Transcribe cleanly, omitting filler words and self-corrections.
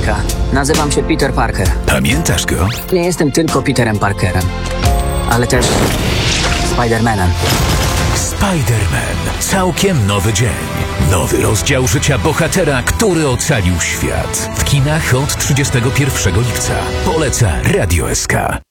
Ameryka. Nazywam się Peter Parker. Pamiętasz go? Nie jestem tylko Peterem Parkerem, ale też Spider-Manem. Spider-Man. Całkiem nowy dzień. Nowy rozdział życia bohatera, który ocalił świat. W kinach od 31 lipca. Poleca Radio SK.